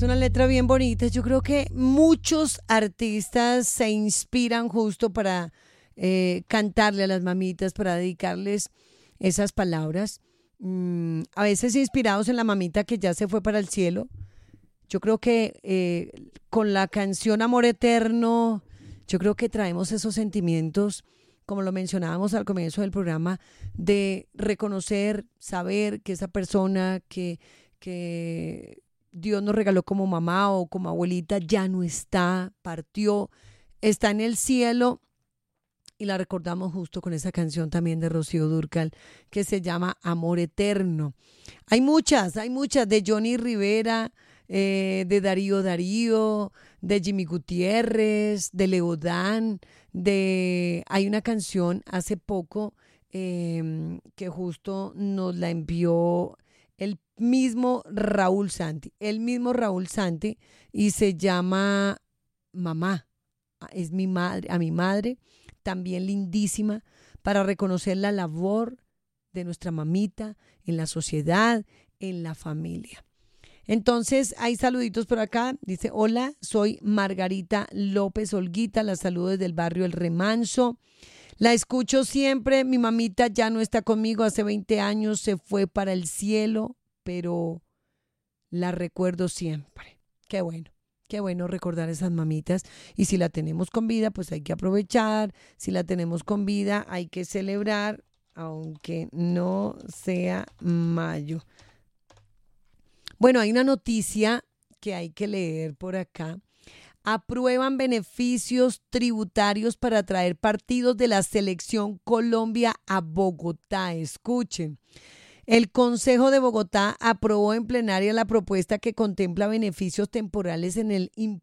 Es una letra bien bonita. Yo creo que muchos artistas se inspiran justo para cantarle a las mamitas, para dedicarles esas palabras. A veces inspirados en la mamita que ya se fue para el cielo. Yo creo que con la canción Amor Eterno, yo creo que traemos esos sentimientos, como lo mencionábamos al comienzo del programa, de reconocer, saber que esa persona que Dios nos regaló como mamá o como abuelita ya no está, partió, está en el cielo y la recordamos justo con esa canción también de Rocío Dúrcal que se llama Amor Eterno. Hay muchas de Johnny Rivera, de Darío, de Jimmy Gutiérrez, de Leodán, hay una canción hace poco que justo nos la envió el mismo Raúl Santi, y se llama Mamá. Es mi madre, a mi madre, también lindísima, para reconocer la labor de nuestra mamita en la sociedad, en la familia. Entonces, hay saluditos por acá. Dice, hola, soy Margarita López Olguita, la saludo desde el barrio El Remanso. La escucho siempre, mi mamita ya no está conmigo, hace 20 años se fue para el cielo, pero la recuerdo siempre. Qué bueno recordar esas mamitas. Y si la tenemos con vida, pues hay que aprovechar. Si la tenemos con vida, hay que celebrar, aunque no sea mayo. Bueno, hay una noticia que hay que leer por acá. Aprueban beneficios tributarios para atraer partidos de la Selección Colombia a Bogotá. Escuchen. El Consejo de Bogotá aprobó en plenaria la propuesta que contempla beneficios temporales en el